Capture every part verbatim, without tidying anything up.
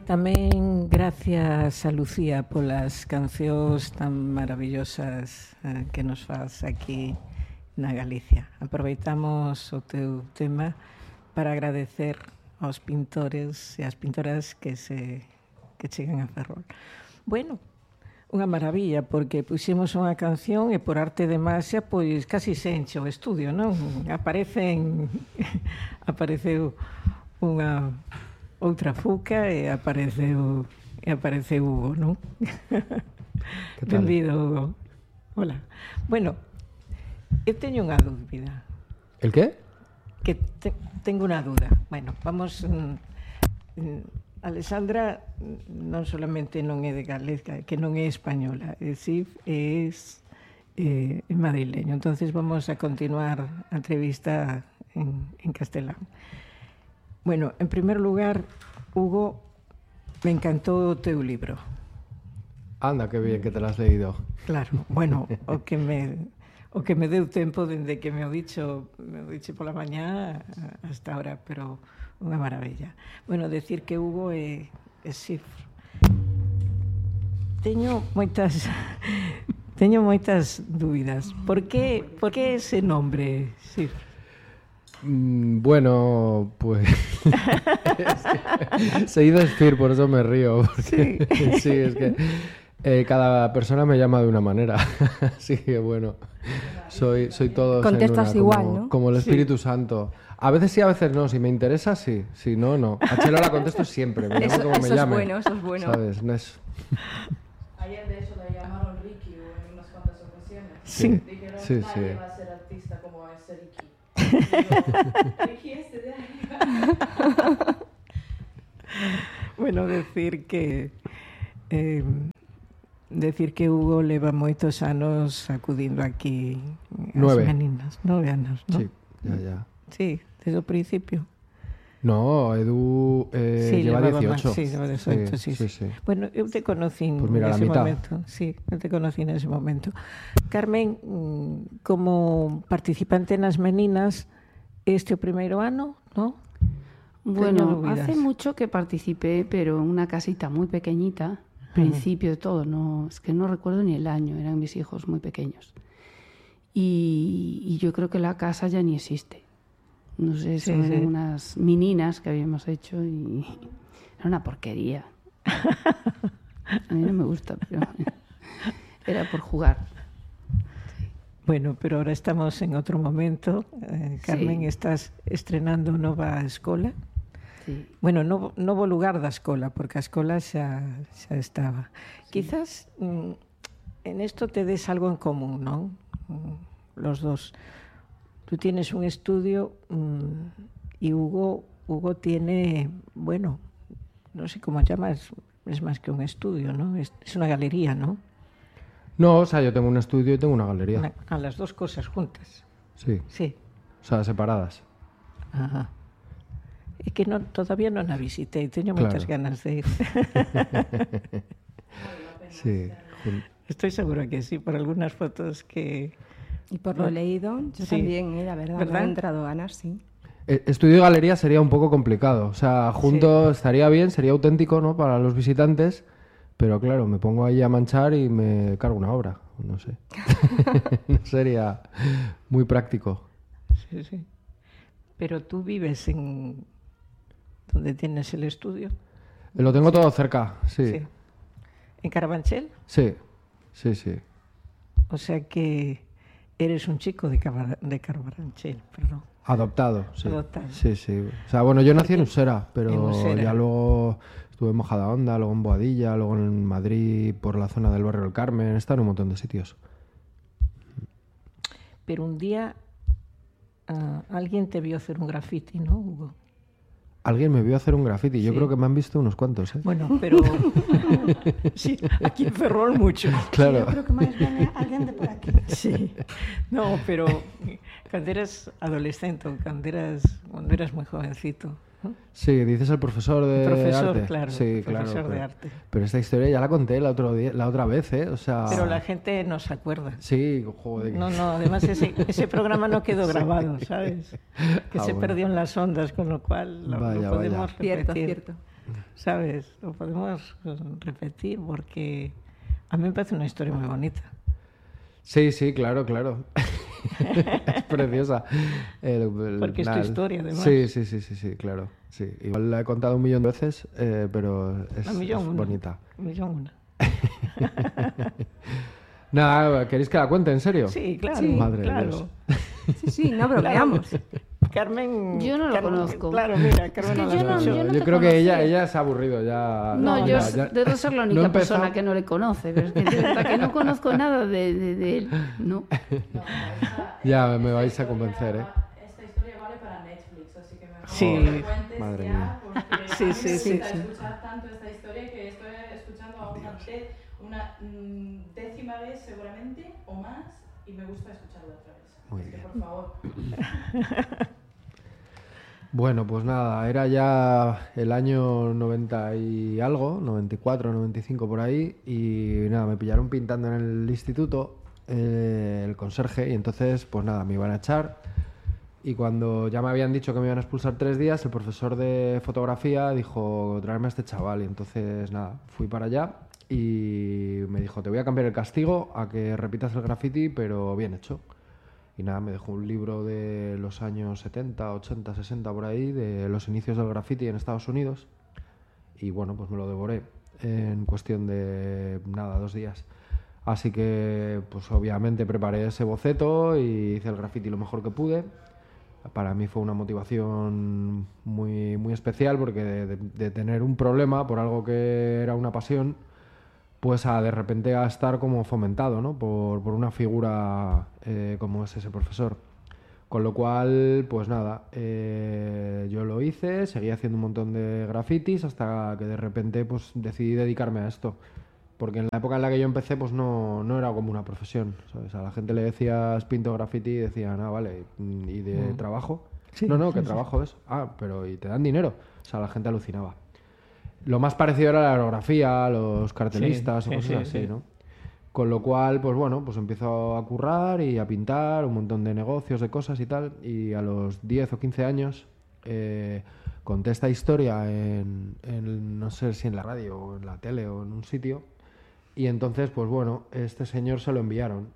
Tamén gracias a Lucía polas cancións tan maravillosas eh, que nos faz aquí na Galicia. Aproveitamos o teu tema para agradecer aos pintores e ás pintoras que se que chegan a Ferrol. Bueno, unha maravilla, porque puxemos unha canción e por arte de magia, pois casi se enche o estudio, non? Aparecen apareceu unha outra Fuca e apareceu e apareceu Hugo, non? Benvido, Hugo. Hola. Bueno, eu teño unha dúbida. El qué? Que te, tengo unha dúda. Bueno, vamos... Mm, mm, Alexandra non solamente non é de Galicia, que non é española, é dicir, é eh, madrileño. Entonces vamos a continuar a entrevista en, en castelán. Bueno, en primer lugar, Hugo, me encantó o teu libro. Anda, que bien que te lo has leído. Claro, bueno, o que me o que me deu tempo dende que me o dicho, me o diche pola mañá hasta ahora, pero unha maravilla. Bueno, decir que Hugo é, é cifra. Teño moitas teño moitas dúbidas. Por que, por que ese nombre, cifra? Mm, bueno, pues es que se iba a decir, por eso me río. Porque, sí. Sí, es que eh, cada persona me llama de una manera. Así que bueno, soy, soy todo. Contestas una, igual, como, ¿no? Como el Espíritu Sí. Santo. A veces sí, a veces no. Si me interesa, sí. Si no, no. A Chelo la contesto siempre. Me llamo Eso, como eso me es llame. bueno, eso es bueno. ¿Sabes? No es... Ayer de eso le llamaron Ricky en unas cuantas ocasiones. Sí. Dijeron, Sí, nadie sí. va a ser artista como ese Ricky. Y yo, Ricky este de arriba. Bueno, decir que eh, decir que Hugo leva moitos anos acudindo aquí Nueve. as meninas, nove anos, ¿no? Sí, ya, ya. Sí, desde o principio. No, Edu eh, Sí, lleva levaba dieciocho. Más, sí, lleva dieciocho, sí, sí, sí, sí. Bueno, eu te conocí Pues mira, nese la mitad. momento. Sí, eu te conocí nese momento. Carmen, mm, como participante nas meninas, este o primeiro ano, ¿no? Bueno, dúbidas. hace mucho que participé, pero en una casita muy pequeñita, principio de todo, no, es que no recuerdo ni el año, eran mis hijos muy pequeños. Y, y yo creo que la casa ya ni existe. No sé, Sí, son sí. unas meninas que habíamos hecho y era una porquería. A mí no me gusta, pero era por jugar. Bueno, pero ahora estamos en otro momento. Eh, Carmen, Sí. estás estrenando nova escola. Sí. Bueno, novo, novo lugar da escola, porque a escola xa, xa estaba. Sí. Quizás mm, en esto te des algo en común, ¿no? Mm, los dos. Tú tienes un estudio mmm, y Hugo, Hugo tiene, bueno, no sé cómo llamas, es más que un estudio, ¿no? Es, es una galería, ¿no? No, o sea, yo tengo un estudio y tengo una galería. Una, a las dos cosas juntas. Sí, Sí. o sea, separadas. Ajá. É que non, todavía non a visitei, teño Claro. moitas ganas de ir. Sí. jun- Estoy segura que sí, por algunas fotos que... Y por lo leído, yo Sí. también, eh, la verdad, ¿Verdad? me han entrado ganas, sí. Eh, Estudio y galería sería un poco complicado. O sea, juntos estaría bien, sería auténtico, ¿no? Para los visitantes. Pero claro, me pongo ahí a manchar y me cargo una obra. No sé. No sería muy práctico. Sí, sí. Pero tú vives en... donde tienes el estudio. Lo tengo todo cerca, sí. Sí. ¿En Carabanchel? Sí, sí, sí. O sea que eres un chico de, Cava- de Carabanchel, perdón. Adoptado, sí. Adoptado. Sí, sí. O sea, bueno, yo nací en Usera, pero En Usera. ya luego estuve en Majadahonda, luego en Boadilla, luego en Madrid, por la zona del barrio del Carmen, he estado en un montón de sitios. Pero un día ah, alguien te vio hacer un graffiti, ¿no, Hugo? Alguien me vio hacer un graffiti, yo Sí. creo que me han visto unos cuantos, ¿eh? Bueno, pero... sí, aquí en Ferrol mucho. Claro. Yo creo que más bien alguien de por aquí. Sí. No, pero cuando eras adolescente, cuando eras, cuando eras muy jovencito, ¿no? Sí, dices el profesor de El profesor, arte. claro, Sí, el claro. profesor de pero, arte. Pero esta historia ya la conté la, otro día, la otra vez, ¿eh? O sea... Pero la gente no se acuerda. Sí, joder. No, no, además ese, ese programa no quedó grabado, ¿sabes? Que Ah, se bueno. perdió en las ondas, con lo cual lo, Vaya, lo podemos vaya. repetir. Cierto, cierto. ¿sabes? Lo podemos repetir porque a mí me parece una historia muy bonita. Sí, sí, claro, claro. Es preciosa. El, el, porque es tu nada, historia, además. Sí, sí, sí, sí, sí, claro. Sí. Igual la he contado un millón de veces, eh, pero es, un millón, es una. bonita. Un millón una. Nada, ¿queréis que la cuente, en serio? Sí, claro. Sí, Madre de claro. Dios. Sí, sí, no bromeamos. Carmen... Yo no lo Carmen, conozco. Claro, mira, Carmen que no yo la no- conoce. yo no yo te creo que conocía. ella, ella se ha aburrido ya. No, yo ya, ya. debo ser la No única he empezado. persona que no le conoce, pero es que de verdad que no conozco nada de, de, de él. No. Ya me vais a convencer, ¿eh? Esta historia vale para Netflix, así que mejor Sí. que lo cuentes Madre ya, mía. porque Sí, a mí sí, me sí, gusta sí. escuchar tanto esta historia que estoy escuchando a una, de- una mm, décima vez seguramente o más y me gusta escucharla otra vez. Muy Así que, bien. por favor. Bueno, pues nada, era ya el año noventa y algo, noventa y cuatro, noventa y cinco por ahí, y nada, me pillaron pintando en el instituto, eh, el conserje, y entonces, pues nada, me iban a echar. Y cuando ya me habían dicho que me iban a expulsar tres días, el profesor de fotografía dijo, tráeme a este chaval. Y entonces, nada, fui para allá y me dijo, te voy a cambiar el castigo a que repitas el graffiti, pero bien hecho. Y nada, me dejó un libro de los años setenta, ochenta, sesenta por ahí, de los inicios del graffiti en Estados Unidos. Y bueno, pues me lo devoré en cuestión de, nada, dos días. Así que, pues obviamente preparé ese boceto y hice el graffiti lo mejor que pude. Para mí fue una motivación muy, muy especial porque de, de, de tener un problema por algo que era una pasión, pues a de repente a estar como fomentado, ¿no? por, por una figura eh, como es ese profesor. Con lo cual, pues nada, eh, yo lo hice, seguí haciendo un montón de grafitis hasta que de repente pues decidí dedicarme a esto. Porque en la época en la que yo empecé, pues no, no era como una profesión, ¿sabes? A la gente le decías pinto graffiti y decían, ah, vale, ¿y de Mm. trabajo? Sí, no, no, sí, ¿qué sí. trabajo es? Ah, pero ¿y te dan dinero? O sea, la gente alucinaba. Lo más parecido era la aerografía, los cartelistas Sí, o sí, cosas sí, así, sí. ¿no? Con lo cual, pues bueno, pues empiezo a currar y a pintar un montón de negocios, de cosas y tal. Y a los diez o quince años eh, conté esta historia en, en, no sé si en la radio o en la tele o en un sitio. Y entonces, pues bueno, este señor se lo enviaron.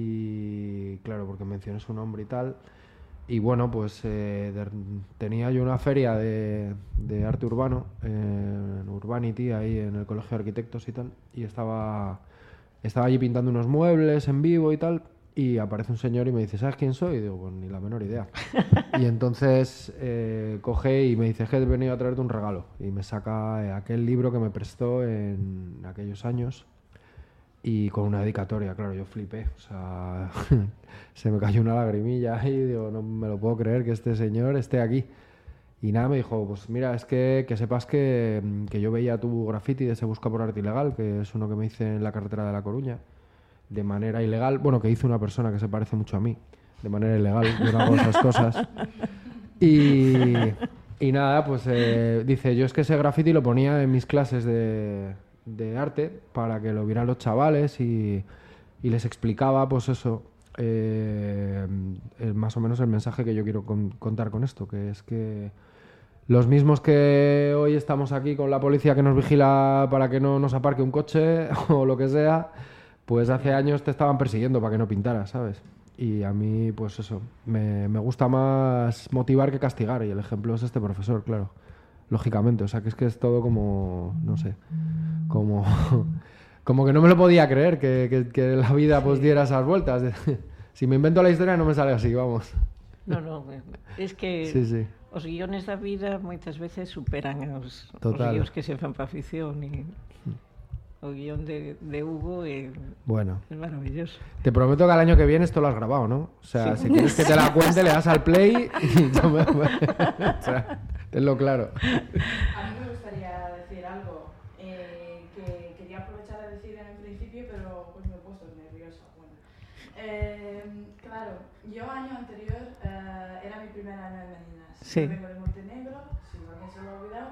Y claro, porque mencioné su nombre y tal. Y bueno, pues eh, de- tenía yo una feria de, de arte urbano eh, en Urbanity, ahí en el Colegio de Arquitectos y tal. Y estaba, estaba allí pintando unos muebles en vivo y tal. Y aparece un señor y me dice, ¿sabes quién soy? Y digo, pues ni la menor idea. Y entonces eh, coge y me dice, es que he venido a traerte un regalo. Y me saca eh, aquel libro que me prestó en aquellos años. Y con una dedicatoria, claro, yo flipé. O sea, se me cayó una lagrimilla y digo, no me lo puedo creer que este señor esté aquí. Y nada, me dijo, pues mira, es que, que sepas que, que yo veía tu graffiti de Se Busca por Arte Ilegal, que es uno que me hice en la carretera de La Coruña, de manera ilegal. Bueno, que hizo una persona que se parece mucho a mí, de manera ilegal, yo no hago esas cosas. Y, y nada, pues eh, dice, yo es que ese graffiti lo ponía en mis clases de, de arte para que lo vieran los chavales y, y les explicaba, pues eso, eh, el- más o menos el mensaje que yo quiero con- contar con esto, que es que los mismos que hoy estamos aquí con la policía que nos vigila para que no nos aparque un coche o lo que sea, pues hace años te estaban persiguiendo para que no pintaras, ¿sabes? Y a mí, pues eso, me, me gusta más motivar que castigar. Y el ejemplo es este profesor, claro. Lógicamente, o sea, que es que es todo como, no sé, como, como que no me lo podía creer que, que- que la vida pues diera esas vueltas. Si me invento la historia no me sale así, vamos. No, no, es que Sí, sí. os guiones da vida moitas veces superan os, os Total. guións que se fan para ficción e o guión de, de Hugo é, Bueno, é maravilloso. te prometo que al año que viene esto lo has grabado, ¿no? O sea, si quieres que te la cuente, le das al play y yo me... O sea, tenlo claro. A mí me gustaría decir algo eh, que quería aprovechar a decir en el principio, pero pues me he puesto nerviosa. Bueno, eh, claro, yo año anterior eh, era mi primer año en Meninas. Sí. Yo vengo de Montenegro, si alguien se lo ha olvidado.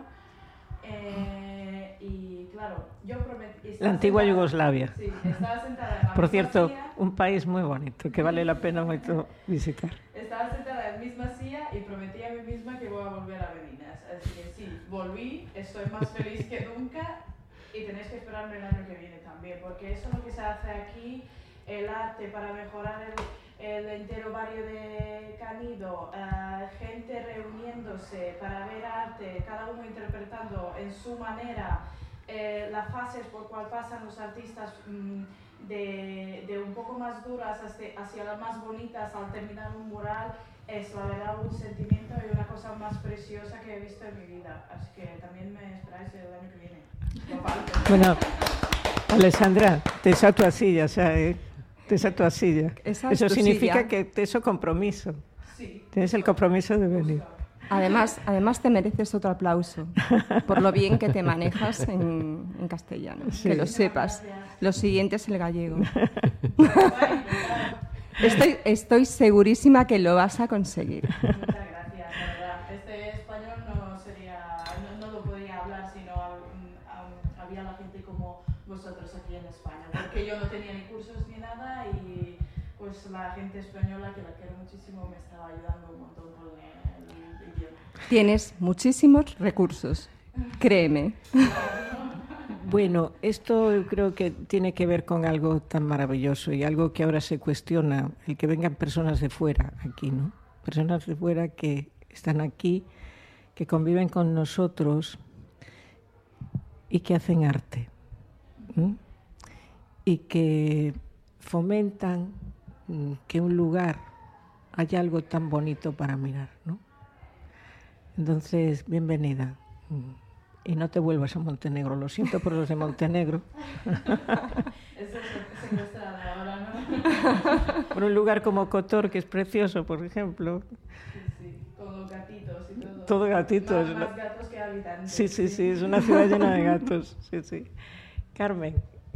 Eh, y claro, yo prometí... La antigua Yugoslavia. Sí, estaba sentada en la Por misma cierto, silla. un país moi bonito que vale la pena moito visitar. Estaba sentada en la misma silla y prometí a mí misma que voy a volver a Meninas. Así que sí, volví, estoy más feliz que nunca y tenéis que esperarme el año que viene también, porque eso es lo que se hace aquí, el arte para mejorar el, el entero barrio de Canido, uh, gente reuniéndose para ver arte, cada uno interpretando en su manera eh, las fases por cual pasan los artistas, mmm, de, de un poco más duras hacia, hacia las más bonitas al terminar un mural, es la verdad un sentimiento y una cosa más preciosa que he visto en mi vida, así que también me esperáis el año que viene. Bueno, Alessandra, tes a tua silla, xa, eh? Tes a tua silla. Esa Eso es tu significa silla. que tes o compromiso. Sí. Tienes el compromiso de venir. Además, además te mereces otro aplauso por lo bien que te manejas en, en castellano. Sí. Que lo sepas. Lo siguiente es el gallego. Estoy, estoy segurísima que lo vas a conseguir. Muchas gracias, la verdad. Este español no sería, no, no lo podría hablar si no um, había la gente como vosotros aquí en España, porque yo no tenía ni cursos ni nada y pues la gente española, que la quiero muchísimo, me estaba ayudando un montón con el, el idioma. Tienes muchísimos recursos, créeme. Bueno, esto yo creo que tiene que ver con algo tan maravilloso y algo que ahora se cuestiona, el que vengan personas de fuera aquí, ¿no? Personas de fuera que están aquí, que conviven con nosotros y que hacen arte, ¿no? Y que fomentan que un lugar haya algo tan bonito para mirar, ¿no? Entonces, bienvenida. Y no te vuelvas a Montenegro, lo siento por los de Montenegro. Eso es secuestrada ahora, ¿no? Por un lugar como Kotor, que es precioso, por ejemplo. Sí, sí, con los gatitos y todo. Todo gatitos. Más, más gatos que habitantes. Sí, sí, sí, es una ciudad llena de gatos. Sí, sí. Carmen,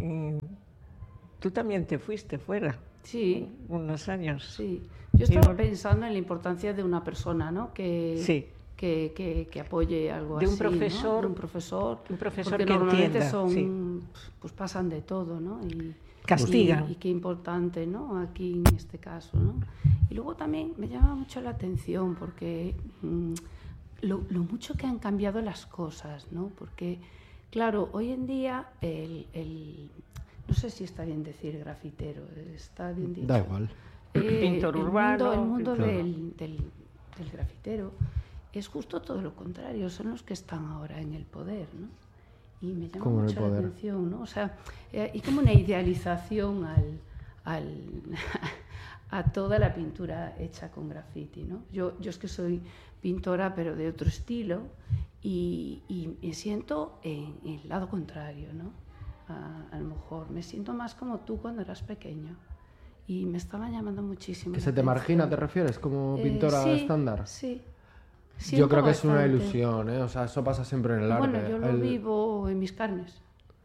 tú también te fuiste fuera. Sí. Unos años. Sí. Yo estaba Y... pensando en la importancia de una persona, ¿no? Que, sí. que, que, que apoye algo de así, un profesor, ¿no? De un profesor. Un profesor porque que normalmente entienda, son, sí. pues pasan de todo, ¿no? Y, castigan. Y, y qué importante, ¿no? Aquí en este caso, ¿no? Y luego también me llama mucho la atención porque mmm, lo, lo mucho que han cambiado las cosas, ¿no? Porque, claro, hoy en día el... el no sé si está bien decir grafitero, está bien dicho. Da igual. Eh, Pintor el urbano. Mundo, el mundo claro. del, del, del grafitero es justo todo lo contrario, son los que están ahora en el poder, ¿no? Y me llama ¿Cómo en el mucho la poder? atención, ¿no? O sea, eh, y como una idealización al, al a toda la pintura hecha con graffiti, ¿no? Yo, yo es que soy pintora, pero de otro estilo, y, y me siento en, en el lado contrario, ¿no? A, a lo mejor me siento más como tú cuando eras pequeño y me estaba llamando muchísimo. ¿Que la se te atención. margina, te refieres, como Eh, pintora sí, estándar? Sí. Yo Siento creo que es una bastante. ilusión, ¿eh? O sea, eso pasa siempre en el arte. Bueno, yo lo El- vivo en mis carnes.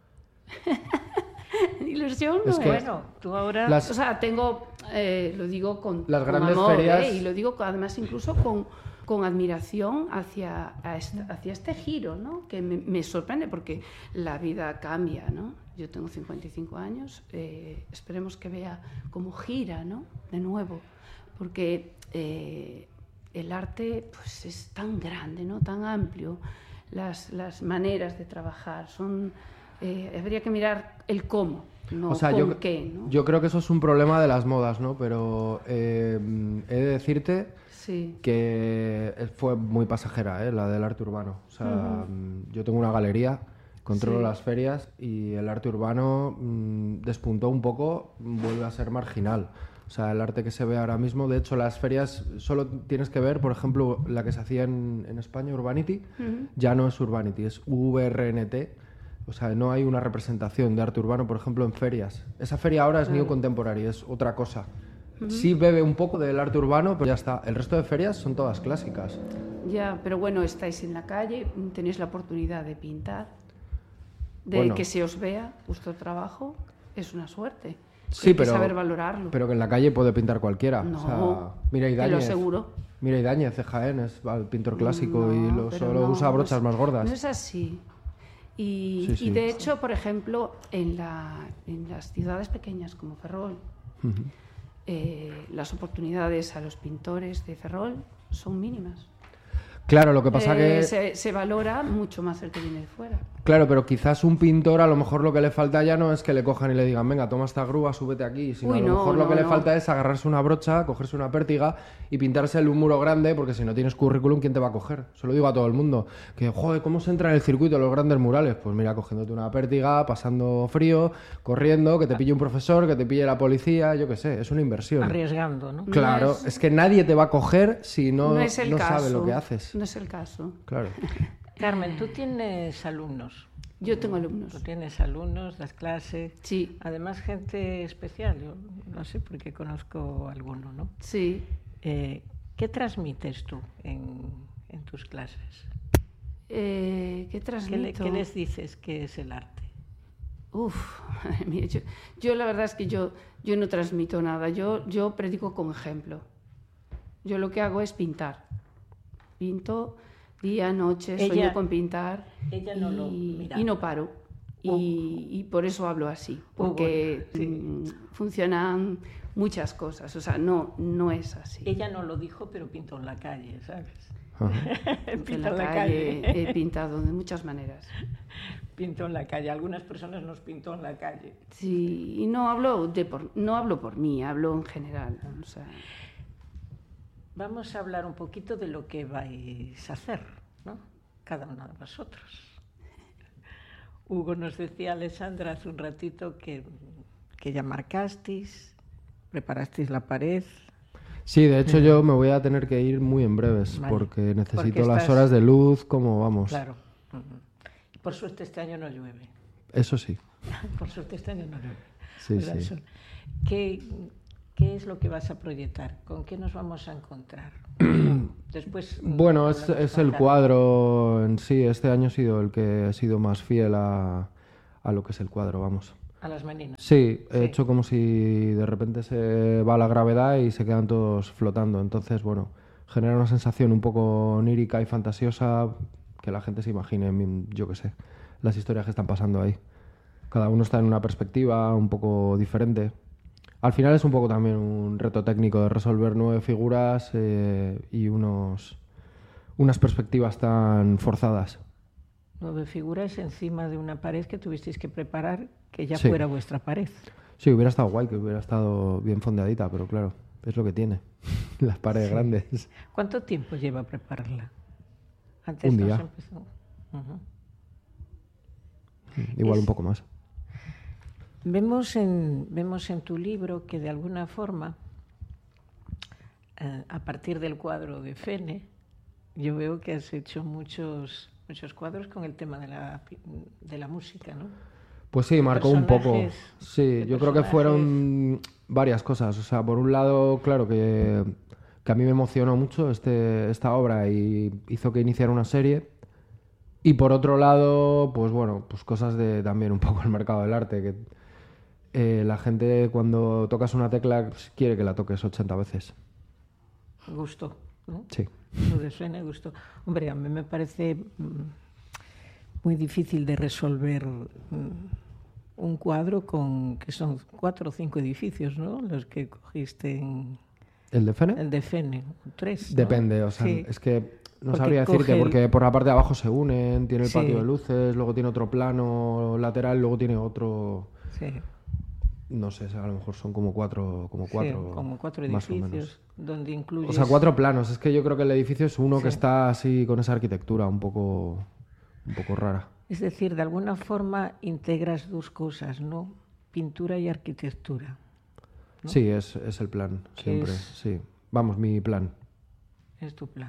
Ilusión no Es es. que- Bueno, tú ahora... Las- O sea, tengo, eh, lo digo con, Las con grandes amor, ferias- ¿eh? Y lo digo además incluso con, con admiración hacia, a este, hacia este giro, ¿no? Que me, me sorprende porque la vida cambia, ¿no? Yo tengo cincuenta y cinco años, eh, esperemos que vea cómo gira, ¿no? De nuevo, porque eh, el arte pues, es tan grande, ¿no? Tan amplio, las, las maneras de trabajar son... Eh, habría que mirar el cómo, no o sea, con yo, qué, ¿no? yo creo que eso es un problema de las modas, ¿no? Pero eh, he de decirte Sí. que fue muy pasajera, ¿eh? La del arte urbano. O sea, uh-huh. Yo tengo una galería, controlo Sí. las ferias y el arte urbano mmm, despuntó un poco, vuelve a ser marginal. O sea, el arte que se ve ahora mismo, de hecho, las ferias solo tienes que ver, por ejemplo, la que se hacía en, en España, Urbanity, uh-huh. ya no es Urbanity, es U R N T. O sea, no hay una representación de arte urbano, por ejemplo, en ferias. Esa feria ahora es Claro. New Contemporary, es otra cosa. Uh-huh. Sí bebe un poco del arte urbano, pero ya está. El resto de ferias son todas clásicas. Ya, pero bueno, estáis en la calle, tenéis la oportunidad de pintar, de Bueno. que se os vea vuestro trabajo, es una suerte. Sí, Hay pero, que saber valorarlo. pero que en la calle puede pintar cualquiera. No, o sea, mira te lo Idáñez. aseguro. Mira Idáñez de Jaén, es el pintor clásico No, y lo, pero solo no, usa brochas no es- más gordas. No es así. Y, Sí, sí. y de hecho, por ejemplo, en, la, en las ciudades pequeñas como Ferrol, Ujú. eh, las oportunidades a los pintores de Ferrol son mínimas. Claro, lo que pasa eh, que... Se, se valora mucho más el que viene de fuera. Claro, pero quizás un pintor a lo mejor lo que le falta ya no es que le cojan y le digan, venga, toma esta grúa, súbete aquí, sino Uy, a lo no, mejor lo no, que le no. falta es agarrarse una brocha, cogerse una pértiga y pintarse un muro grande, porque si no tienes currículum, ¿quién te va a coger? Se lo digo a todo el mundo, que, joder, ¿cómo se entra en el circuito de los grandes murales? Pues mira, cogiéndote una pértiga, pasando frío, corriendo, que te pille un profesor, que te pille la policía, yo qué sé, es una inversión. Arriesgando, ¿no? Claro, No es... es- es que nadie te va a coger si no, No es el no caso. sabe lo que haces. No es el caso. Claro. Carmen, tú tienes alumnos. Yo tengo alumnos. Tú tienes alumnos, das clases. Sí, Además, gente especial. Yo no sé porque conozco alguno, ¿no? sí. Eh, ¿Qué transmites tú en, en tus clases? Eh, ¿Qué ¿Qué, le- transmito? qué les dices que es el arte? Uf, madre mía, yo, yo la verdad es que yo, yo no transmito nada, yo, yo predico con ejemplo. Yo lo que hago es pintar. Pinto día, noche, Ella- sueño con pintar ella no y, lo- mira. y no paro. Y, y por eso hablo así, porque Hugo, sí. mm, funcionan muchas cosas, o sea, no, no es así. Ella no lo dijo, pero pintó en la calle, ¿sabes? Ajá. En Pintó la calle he pintado de muchas maneras. Pintó en la calle. Algunas personas nos pintó en la calle. Sí, y no hablo, de por, no hablo por mí, hablo en general. O sea, Vamos a hablar un poquito de lo que vais a hacer, ¿no? Cada uno de vosotros. Hugo nos decía, Alessandra, hace un ratito que, que ya marcasteis, preparasteis la pared. Sí, de hecho yo me voy a tener que ir muy en breves Vale. porque necesito Porque las estás- horas de luz como vamos. Claro. Ujú. Por suerte este año no llueve. Eso sí. Por suerte este año no llueve. Sí, Os da sí. el sol. ¿Qué, ¿Qué es lo que vas a proyectar? ¿Con qué nos vamos a encontrar? Después. mm, Bueno, es, hablamos es con el Carmen. cuadro en sí. Este año ha sido el que ha sido más fiel a, a lo que es el cuadro, vamos. A las meninas. Sí, he Sí. hecho como si de repente se va la gravedad y se quedan todos flotando. Entonces, bueno, genera una sensación un poco onírica y fantasiosa que la gente se imagine, mm, yo qué sé, las historias que están pasando ahí. Cada uno está en una perspectiva un poco diferente. Al final es un poco también un reto técnico de resolver nueve figuras eh, y unos, unas perspectivas tan forzadas. Nueve figuras encima de una pared que tuvisteis que preparar que ya Sí. fuera vuestra pared. Sí, hubiera estado guay, que hubiera estado bien fondeadita, pero claro, es lo que tiene. Las paredes Sí. grandes. ¿Cuánto tiempo lleva prepararla? Antes Un nos día. empezó. Ujú. Igual Es- un poco más. Vemos en, vemos en tu libro que de alguna forma, eh, a partir del cuadro de Fene, yo veo que has hecho muchos, muchos cuadros con el tema de la, pi- de la música, ¿no? Pues sí, marcó un poco. personajes, Sí, de yo creo que personajes. fueron varias cosas. O sea, por un lado, claro, que, que a mí me emocionó mucho este, esta obra y hizo que iniciara una serie. Y por otro lado, pues bueno, pues cosas de también un poco el mercado del arte, que eh, la gente cuando tocas una tecla pues, quiere que la toques ochenta veces. Gustó, ¿no? Sí. Lo de Fene gustó. Hombre, a mí me parece mm, muy difícil de resolver mm, un cuadro con que son cuatro o cinco edificios, ¿no? Los que cogiste en ¿El de Fene? el de Fene, tres. ¿no? Depende, o sea, Sí. es que no Porque sabría coge decirte, el- porque por la parte de abajo se unen, tiene el Sí. patio de luces, luego tiene otro plano lateral, luego tiene otro... Sí, No sé, a lo mejor son como cuatro, como sí, cuatro, como cuatro más o menos. edificios donde incluyes... O sea, cuatro planos. Es que yo creo que el edificio es uno que Sí. está así con esa arquitectura un poco, un poco rara. Es decir, de alguna forma integras dos cosas, ¿no? Pintura y arquitectura. ¿No? Sí, es, es el plan, Que siempre. es- Sí, vamos, mi plan. Es tu plan.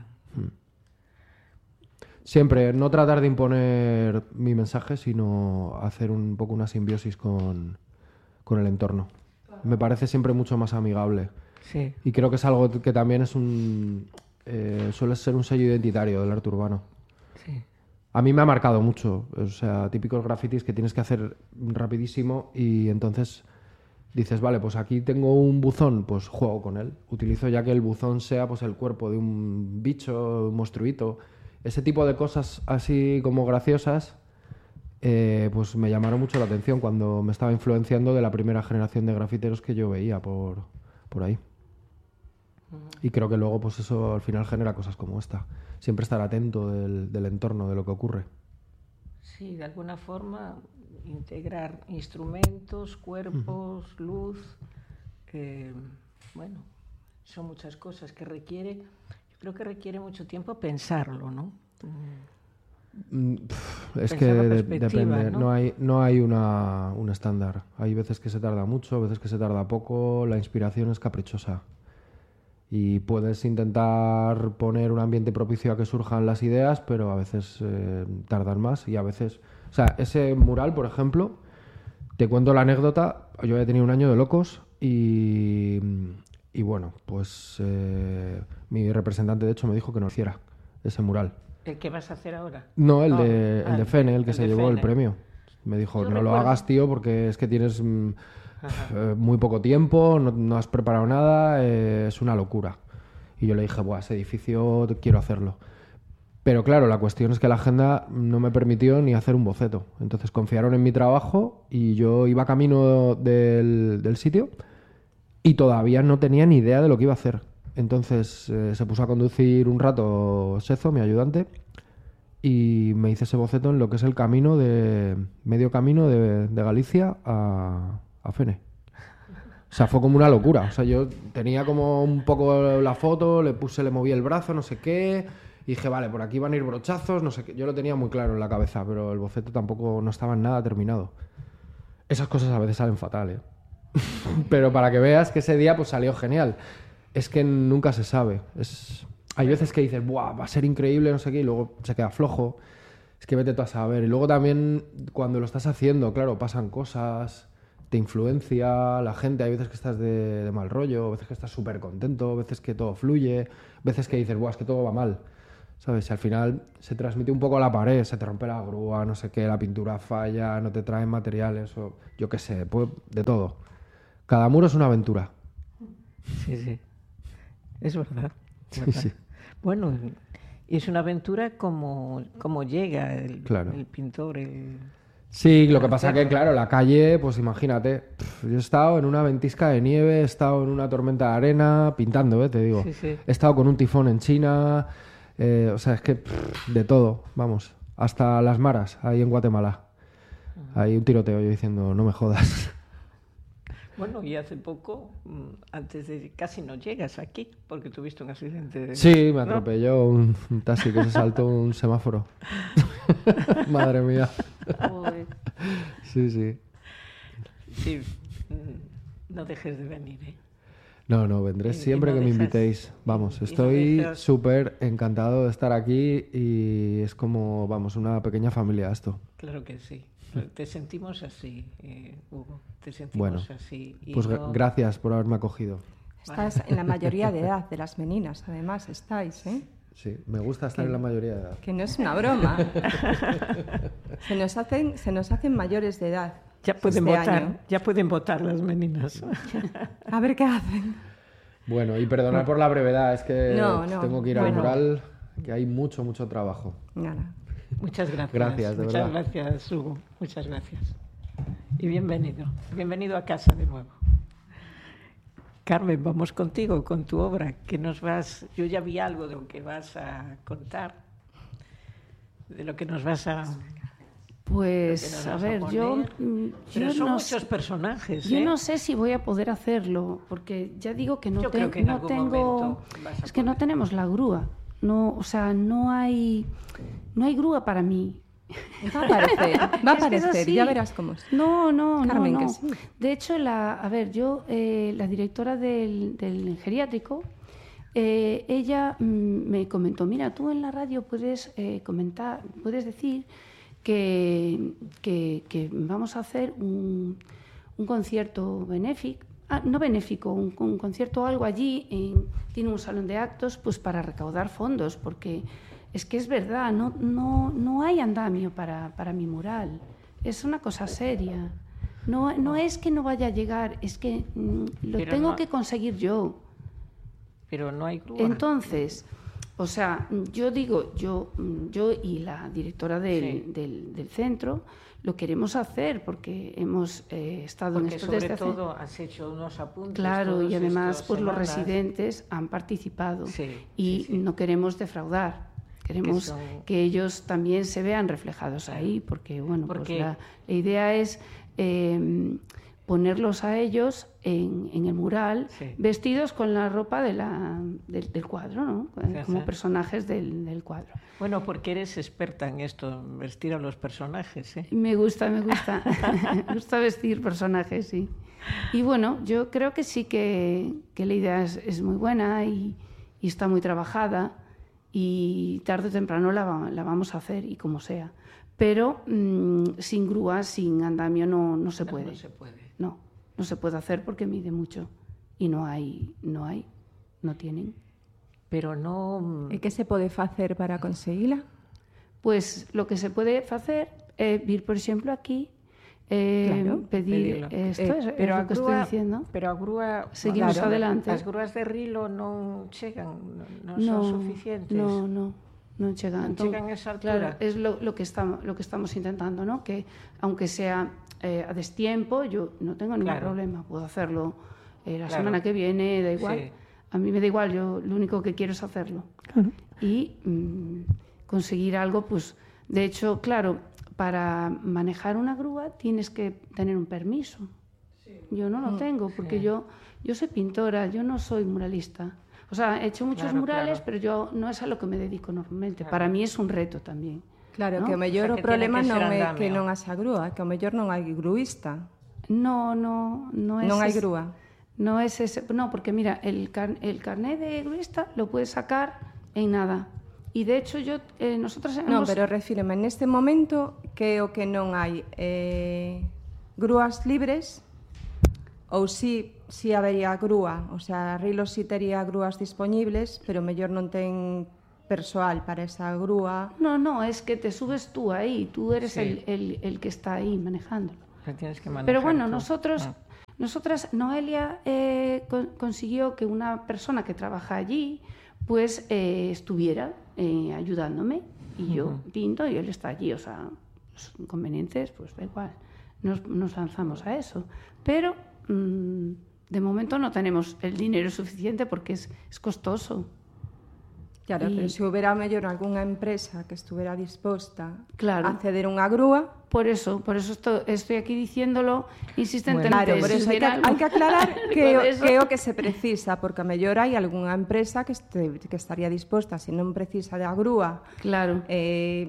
Siempre, no tratar de imponer mi mensaje, sino hacer un poco una simbiosis con, con el entorno. Me parece siempre mucho más amigable. Sí, Y creo que es algo que también es un... eh, suele ser un sello identitario del arte urbano. sí. A mí me ha marcado mucho, o sea, típicos grafitis que tienes que hacer rapidísimo y entonces dices, vale, pues aquí tengo un buzón, pues juego con él. Utilizo ya que el buzón sea pues el cuerpo de un bicho, un monstruito. Ese tipo de cosas así como graciosas, eh, pues me llamaron mucho la atención cuando me estaba influenciando de la primera generación de grafiteros que yo veía por, por ahí. Y creo que luego pues eso al final genera cosas como esta. Siempre estar atento del, del entorno, de lo que ocurre. Sí, de alguna forma integrar instrumentos, cuerpos, uh-huh. luz, eh, bueno, son muchas cosas que requiere, yo creo que requiere mucho tiempo pensarlo, ¿no? Mm, es que de, depende, ¿no? No hay, no hay una, un estándar. Hay veces que se tarda mucho, veces que se tarda poco, la inspiración es caprichosa. Y puedes intentar poner un ambiente propicio a que surjan las ideas, pero a veces eh, tardan más y a veces... O sea, ese mural, por ejemplo, te cuento la anécdota, yo he tenido un año de locos y, y bueno, pues eh, mi representante de hecho me dijo que no hiciera ese mural. ¿El que vas a hacer ahora? No, el, oh, de, el de Fene, el que el se llevó Fene. El premio. Me dijo, yo no recuerdo. Lo hagas, tío, porque es que tienes... Mm, Eh, muy poco tiempo, no, no has preparado nada, eh, es una locura. Y yo le dije, buah, ese edificio quiero hacerlo. Pero claro, la cuestión es que la agenda no me permitió ni hacer un boceto. Entonces confiaron en mi trabajo y yo iba camino del, del sitio y todavía no tenía ni idea de lo que iba a hacer. Entonces eh, se puso a conducir un rato Sezo, mi ayudante, y me hice ese boceto en lo que es el camino de medio camino de, de Galicia a... a Fene. O sea, fue como una locura. O sea, yo tenía como un poco la foto, le puse, le moví el brazo, no sé qué, y dije, vale, por aquí van a ir brochazos, no sé qué. Yo lo tenía muy claro en la cabeza, pero el boceto tampoco no estaba en nada terminado. Esas cosas a veces salen fatal, ¿eh? Pero para que veas que ese día pues salió genial. Es que nunca se sabe. Es... Hay veces que dices, buah, va a ser increíble, no sé qué, y luego se queda flojo. Es que vete tú a saber. Y luego también, cuando lo estás haciendo, claro, pasan cosas... te influencia la gente, hay veces que estás de, de mal rollo, veces que estás súper contento, veces que todo fluye, veces que dices, buah, es que todo va mal, ¿sabes? Y al final se transmite un poco a la pared, se te rompe la grúa, no sé qué, la pintura falla, no te traen materiales, o yo qué sé, pues, de todo. Cada muro es una aventura. Sí, sí, es verdad. Sí, ¿verdad? sí. Bueno, y es una aventura como, como llega el, claro. el pintor, el... Sí, lo que pasa que, claro, la calle, pues imagínate, pff, yo he estado en una ventisca de nieve, he estado en una tormenta de arena, pintando, ¿eh? Te digo. Sí, sí. He estado con un tifón en China, eh, o sea, es que pff, de todo, vamos, hasta las maras, ahí en Guatemala. Uh-huh. Hay un tiroteo, yo diciendo, no me jodas. Bueno, y hace poco, antes de casi no llegas aquí, porque tuviste un accidente. De... Sí, me atropelló, ¿no? un, un taxi que se saltó un semáforo. Madre mía. Sí, sí. Sí, no dejes de venir, ¿eh? No, no, vendré y, siempre y no que dejas, me invitéis. Vamos, estoy no dejas... súper encantado de estar aquí y es como, vamos, una pequeña familia esto. Claro que sí. Te sentimos así, eh, Hugo. Te sentimos bueno, así. Y pues no... gracias por haberme acogido. Estás en la mayoría de edad de las meninas, además, estáis, ¿eh? Sí, me gusta estar que, en la mayoría de edad. Que no es una broma. se, nos hacen, se nos hacen mayores de edad. Ya pueden este votar, año. ya pueden votar las meninas. A ver qué hacen. Bueno, y perdonad por la brevedad, es que no, no. tengo que ir bueno. al mural, que hay mucho, mucho trabajo. Nada. Muchas gracias. Gracias, de Muchas verdad. gracias, Hugo. Muchas gracias. Y bienvenido. Bienvenido a casa de nuevo. Carmen, vamos contigo, con tu obra, que nos vas... Yo ya vi algo de lo que vas a contar, de lo que nos vas a... Pues, a ver, a yo... Pero yo son no muchos sé, personajes, ¿eh? Yo no sé si voy a poder hacerlo, porque ya digo que no, yo te, creo que en no algún tengo... vas a es que no tenemos la grúa. No, o sea, no hay... No hay grúa para mí. Va a aparecer, va a aparecer, es que ya verás cómo es. No, no, Carmen, no, no. Que sí. De hecho, la, a ver, yo, eh, la directora del, del geriátrico, eh, ella mm, me comentó, mira, tú en la radio puedes eh, comentar, puedes decir que, que, que vamos a hacer un, un concierto benéfico, ah, no benéfico, un, un concierto o algo allí, en, tiene un salón de actos, pues para recaudar fondos, porque... Es que es verdad, no, no, no hay andamio para, para mi mural. Es una cosa seria. No, no es que no vaya a llegar, es que mm, lo Pero tengo no, que conseguir yo. Pero no hay grúa. Entonces, O sea, yo digo, yo, yo y la directora del, Sí. del, del centro lo queremos hacer porque hemos eh, estado Porque en esto sobre desde hace... todo has hecho unos apuntes. Claro, todos y además estos pues los semanas. residentes han participado Sí, y sí, sí. no queremos defraudar. Queremos Que que, son- ellos también se vean reflejados ahí, porque bueno, Porque- pues la, la idea es eh, ponerlos a ellos en, en el mural Sí. vestidos con la ropa de la, del, del cuadro, ¿no? Sí, Como sí. personajes del, del cuadro. Bueno, porque eres experta en esto, vestir a los personajes, ¿eh? Me gusta, me gusta. Me gusta vestir personajes, sí. Y bueno, yo creo que sí que, que la idea es, es muy buena y, y está muy trabajada y tarde o temprano la, va- la vamos a hacer y como sea. Pero mm, sin grúa, sin andamio no, no se No, puede. no se puede. No, no se puede hacer porque mide mucho y no hay, no hay, no tienen. Pero no... E que se pode facer para conseguila? Pues lo que se puede hacer es vir, por ejemplo, aquí, eh, Claro, pedir pedilo. esto, Eh, es, es pero lo que a estoy grúa- diciendo. Pero a grúa... Seguimos Claro, adelante. As grúas de Rilo non chegan, non, non no, son suficientes. No, no, non chegan. Non chegan a esa Claro, altura. es lo, lo, que estamos, lo que estamos intentando, ¿no? Que aunque sea eh, a destiempo, yo no tengo ningún Claro. problema, puedo hacerlo eh, la Claro. semana que viene, da igual. Sí. A mí me da igual, yo lo único que quiero es hacerlo. Y mm, conseguir algo, pues, de hecho, claro, para manejar una grúa tienes que tener un permiso. Yo no lo tengo porque sí. yo, yo soy pintora, yo no soy muralista. O sea, he hecho muchos Claro, murales, claro. pero yo no es a lo que me dedico normalmente. Claro. Para mí es un reto también. Claro, ¿no? que o mellor O sea, o que problema tiene que non ser é andamio. que non haxa grúa, que o mellor non hai gruista. No, no, no es Non hai ese- grúa. No es ese, no, porque mira, el, car- el carnet de gruista lo puedes sacar en nada. Y de hecho yo, eh, nosotros Non, hemos... pero refíreme, neste momento que é o que non hai eh, grúas libres ou si, si habería grúa, o sea, Rilo si tería grúas disponibles, pero mellor non ten persoal para esa grúa. No, no, es que te subes tú ahí, tú eres Sí. el, el, el que está ahí manejándolo. O sea, tienes que manejar Pero bueno, tú. nosotros, Ah. nosotras, Noelia eh, con- consiguió que una persona que trabaja allí, pues eh, estuviera eh, ayudándome y yo pinto y él está allí, o sea, los inconvenientes, pues da igual, nos, nos lanzamos a eso. Pero mm, de momento no tenemos el dinero suficiente porque es, es costoso. Claro, Y- pero se houbera mellor algunha empresa que estuviera disposta Claro. a ceder unha grúa, Por eso, por eso esto- estoy aquí diciéndolo insistentemente. claro, por Si eso hai que, hubiera algo- hai que aclarar que, Por o- eso- que é o que se precisa, porque a mellor hai algunha empresa que, este, que estaría disposta, se non precisa da grúa, Claro, eh,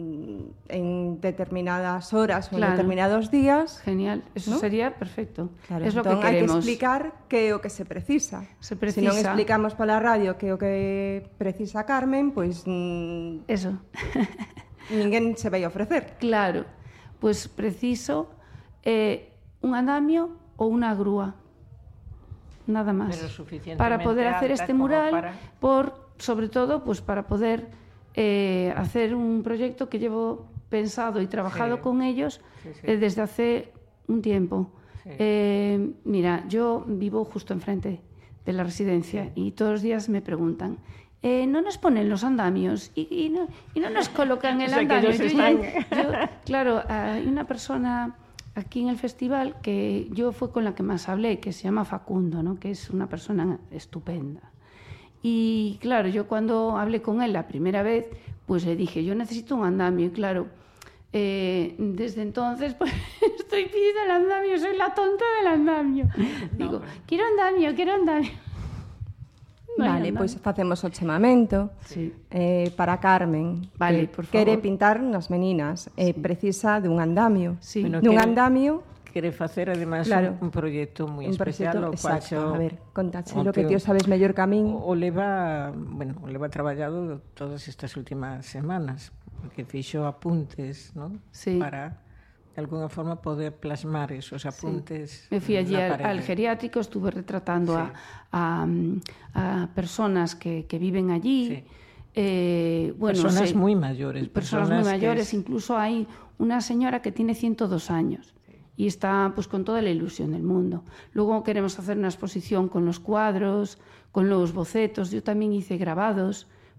en determinadas horas ou en Claro. determinados días, genial, eso ¿no? sería perfecto. claro, es lo que entón hai que queremos. explicar que é o que se precisa. Se Se non precisa. explicamos pola radio que é o que precisa Carmen, pois mm, Eso. ninguén se vai ofrecer. Claro, pues preciso eh, un andamio o una grúa, nada más, Pero suficientemente para poder hacer alta este como mural, para- por sobre todo, pues para poder eh, hacer un proyecto que llevo pensado y trabajado Sí. con ellos Sí, sí. eh, desde hace un tiempo. Sí. Eh, mira, yo vivo justo enfrente de la residencia y todos los días me preguntan. Eh, no nos ponen los andamios y, y no, y no nos colocan el O sea, que andamio. ellos Yo ya- están- yo- claro, hay una persona aquí en el festival que yo fue con la que más hablé, que se llama Facundo, ¿no? Que es una persona estupenda. Y claro, yo cuando hablé con él la primera vez, pues le dije, yo necesito un andamio. Y claro, eh, desde entonces pues estoy pidiendo el andamio, soy la tonta del andamio. Digo, quiero andamio, quiero andamio. No hay Vale, andamio. pois facemos o chamamento Sí. eh, para Carmen, Vale, que por quere favor. pintar unhas meninas, eh, precisa dun andamio. Sí. Bueno, Dun quere- andamio, Quere facer, además, Claro. un, un proxecto moi un especial, proxecto o cual exacto. xo- A ver, contache o lo que que- ti o sabes mellor que a min. O, o leva, bueno, o leva traballado todas estas últimas semanas, porque fixo apuntes, ¿no? Sí. Para, de alguna forma, poder plasmar esos apuntes. Me fui allí na al, parede. al geriátrico, estuve retratando a, a, a personas que, que viven allí. Sí. Eh, bueno, Personas sé- muy mayores. Personas, muy que mayores, es- incluso hay una señora que tiene ciento dos años y está pues con toda la ilusión del mundo. Luego queremos hacer una exposición con los cuadros, con los bocetos. Yo también hice grabados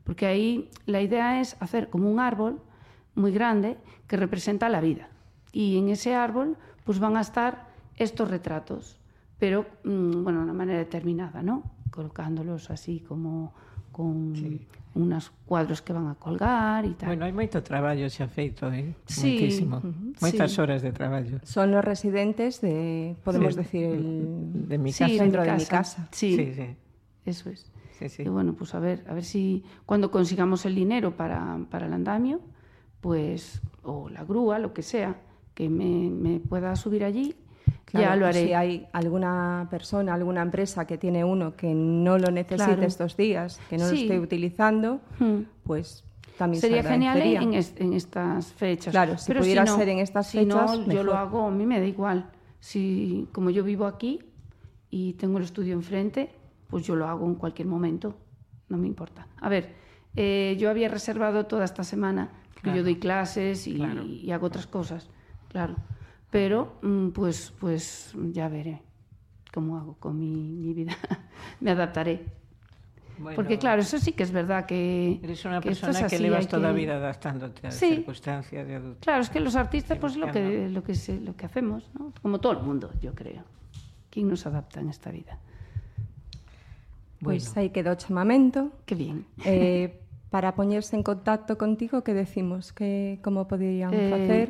Porque aí la idea es hacer como un árbol muy grande que representa la vida. Y en ese árbol pues van a estar estos retratos, pero, mmm, bueno, de una manera determinada, ¿no? Colocándolos así como con sí. unos cuadros que van a colgar e tal. Bueno, hai moito traballo xa feito, eh? Sí. Moitísimo. Uh-huh. Moitas sí. horas de traballo. Son los residentes de, podemos sí. decir, el de mi casa. Sí, centro de, de mi mi casa. Sí, sí, sí. Eso es. Sí, sí. Y bueno, pues a ver, a ver si cuando consigamos el dinero para, para el andamio, pues, o la grúa, lo que sea, que me, me pueda subir allí, claro, ya lo haré. Si hay alguna persona, alguna empresa que tiene uno que no lo necesite claro. estos días, que no sí. lo esté utilizando, hmm. pues también sería se genial en, es, en estas fechas. Claro, si pero pudiera si no, ser en estas si fechas, no, yo lo hago, a mí me da igual. Si, como yo vivo aquí y tengo el estudio enfrente, pues yo lo hago en cualquier momento, no me importa. A ver, eh, yo había reservado toda esta semana, porque claro. yo doy clases y, claro. y hago otras cosas, claro. Pero, pues, pues ya veré cómo hago con mi, mi vida. Me adaptaré. Bueno, porque, claro, eso sí que es verdad que... Eres una que persona es que así, llevas toda la que... vida adaptándote a sí. circunstancias de adulto. Claro, es que los artistas, pues lo que, lo, que se, lo que hacemos, ¿no? Como todo el mundo, yo creo. ¿Quién nos adapta en esta vida? Pues bueno. Aí quedou o chamamento. Que bien. Eh, para poñerse en contacto contigo, que decimos? Que como poderían eh... facer?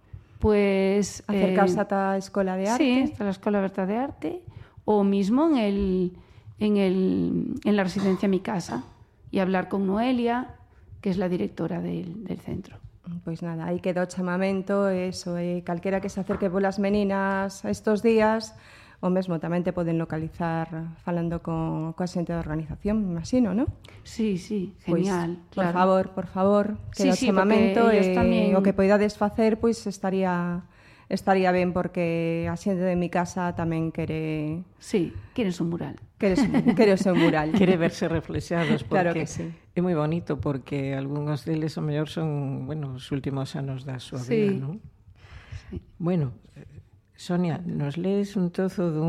Pues acercarse eh, hasta la Escuela de Arte. Sí, hasta la Escuela Berta de Arte, o mismo en, el, en, el, en la residencia Mi Casa, y hablar con Noelia, que es la directora del, del centro. Pois nada, aí quedou o chamamento, eso, e calquera que se acerque polas meninas estos días, o mesmo tamén te poden localizar falando con coa xente da organización, me imagino, non? Sí, sí, genial. Pois, por claro. favor, por favor, que sí, o sí, chamamento e tamén... o que poidades facer, pois estaría estaría ben, porque a xente de Mi Casa tamén quere... Sí, quere un mural. Quere, quere o seu mural. Quere verse reflexados, porque claro que sí. É moi bonito, porque algúns deles, o mellor, son, bueno, os últimos anos da súa sí. vida, non? Sí. Bueno, Sonia, nos lees un trozo dun